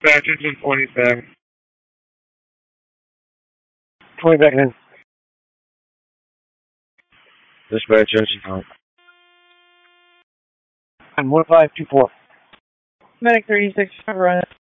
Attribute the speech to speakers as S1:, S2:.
S1: Dispatch engine 27. 20 back in. Dispatch engine 9. I'm 1524.
S2: Medic 36, run it.